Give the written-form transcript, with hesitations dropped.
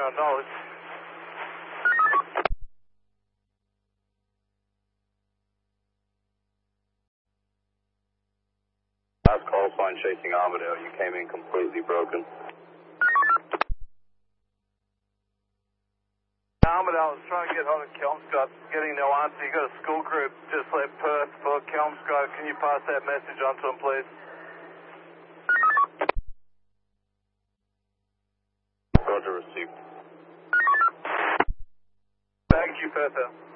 knowledge. Last call sign chasing Armadale. You came in completely broken. Armadale is trying to get hold of Kelmscott, getting no answer. You got a school group just left Perth for Kelmscott. Can you pass that message on to him, please? Roger, received. Thank you, Perth.